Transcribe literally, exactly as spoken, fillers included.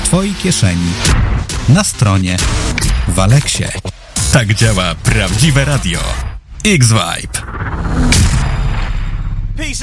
Twojej kieszeni, na stronie, w Aleksie. Tak działa prawdziwe radio. X-Vibe.